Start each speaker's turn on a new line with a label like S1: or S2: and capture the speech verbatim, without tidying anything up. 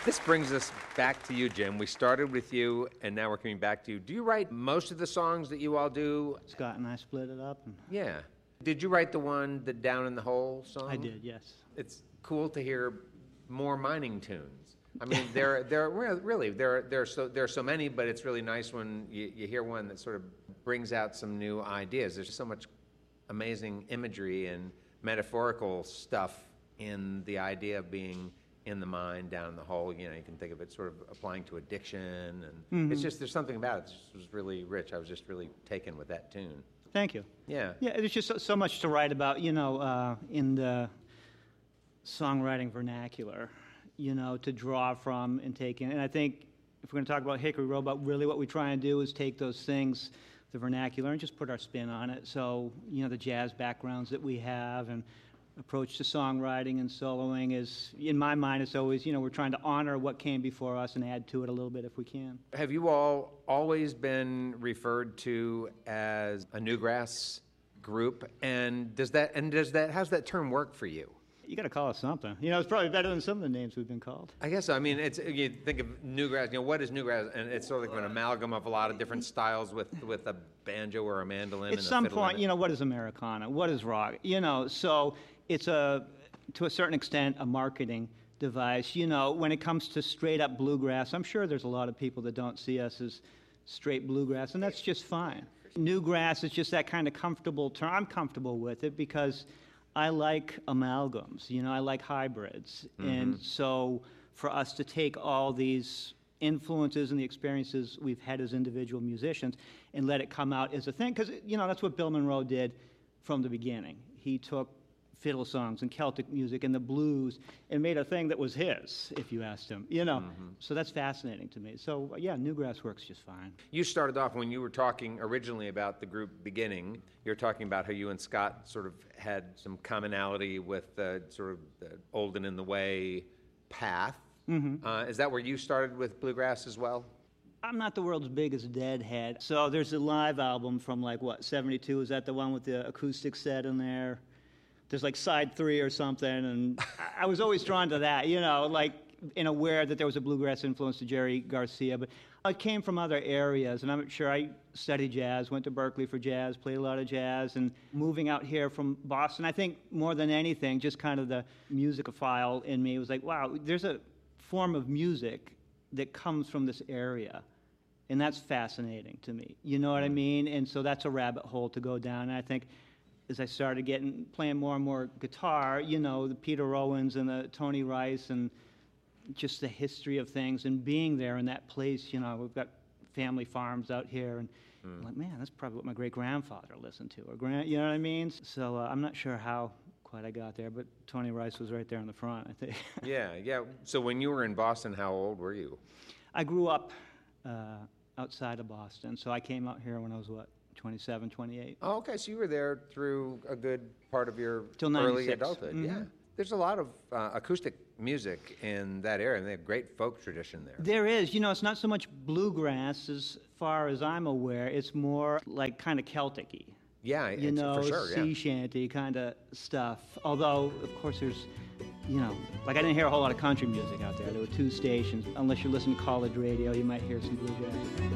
S1: This brings us back to you, Jim. We started with you, and now we're coming back to you. Do you write most of the songs that you all do?
S2: Scott and I split it up. And
S1: Yeah. Did you write the one, the Down in the Hole song?
S2: I did, yes.
S1: It's cool to hear more mining tunes. I mean, there, there really there, there are so there are so many, but it's really nice when you, you hear one that sort of brings out some new ideas. There's so much amazing imagery and metaphorical stuff in the idea of being in the mine, down in the hole. You know, you can think of it sort of applying to addiction, and
S2: mm-hmm.
S1: it's just there's something about it. It just was really rich. I was just really taken with that tune.
S2: Thank you.
S1: Yeah.
S2: Yeah, there's just so, so much to write about, you know, uh, in the songwriting vernacular, you know, to draw from and take in. And I think if we're going to talk about Hickory Robot, really what we try and do is take those things, the vernacular, and just put our spin on it. So, you know, the jazz backgrounds that we have and approach to songwriting and soloing is, in my mind, it's always, you know, we're trying to honor what came before us and add to it a little bit if we can.
S1: Have you all always been referred to as a Newgrass group? And does that, and does that, how's that term work for you?
S2: You got to call us something. You know, it's probably better than some of the names we've been called.
S1: I guess so. I mean, it's, you think of Newgrass, you know, what is Newgrass? And it's sort of like an amalgam of a lot of different styles with, with a banjo or a mandolin.
S2: At
S1: and
S2: some
S1: a fiddle
S2: point, you know, what is Americana? What is rock? You know, so it's a, to a certain extent, a marketing device. You know, when it comes to straight up bluegrass, I'm sure there's a lot of people that don't see us as straight bluegrass, and that's just fine. Newgrass is just that kind of comfortable term. I'm comfortable with it because I like amalgams, you know, I like hybrids. Mm-hmm. And so for us to take all these influences and the experiences we've had as individual musicians and let it come out as a thing, because, you know, that's what Bill Monroe did from the beginning. He took fiddle songs and Celtic music and the blues and made a thing that was his, if you asked him, you know. Mm-hmm. So that's fascinating to me. So, yeah, Newgrass works just fine.
S1: You started off when you were talking originally about the group beginning, you were talking about how you and Scott sort of had some commonality with uh, sort of the Old and in the Way path. Mm-hmm. Uh, is that where you started with bluegrass as well?
S2: I'm not the world's biggest Deadhead. So there's a live album from, like, what, seventy-two? Is that the one with the acoustic set in there? There's like side three or something, and I was always drawn to that, you know, like, and aware that there was a bluegrass influence to Jerry Garcia, but it came from other areas, and I'm sure I studied jazz, went to Berkeley for jazz, played a lot of jazz, and moving out here from Boston, I think more than anything, just kind of the musicophile in me was like, wow, there's a form of music that comes from this area, and that's fascinating to me, you know what I mean? And so that's a rabbit hole to go down, and I think as I started getting playing more and more guitar, you know, the Peter Owens and the Tony Rice and just the history of things and being there in that place, you know, we've got family farms out here, and mm. I'm like, man, that's probably what my great-grandfather listened to, or grand, you know what I mean? So uh, I'm not sure how quite I got there, but Tony Rice was right there in the front, I think.
S1: Yeah, yeah. So when you were in Boston, how old were you?
S2: I grew up uh, outside of Boston, so I came out here when I was, what, twenty-seven, twenty-eight.
S1: Oh, okay, so you were there through a good part of your
S2: Till
S1: early adulthood.
S2: Mm-hmm.
S1: Yeah. There's a lot of uh, acoustic music in that area, and they have great folk tradition there.
S2: There is. You know, it's not so much bluegrass as far as I'm aware. It's more like kind of Celtic-y.
S1: Yeah,
S2: you
S1: it's,
S2: know,
S1: for sure,
S2: sea
S1: yeah.
S2: shanty kind of stuff. Although, of course, there's, you know, like I didn't hear a whole lot of country music out there. There were two stations. Unless you listen to college radio, you might hear some bluegrass.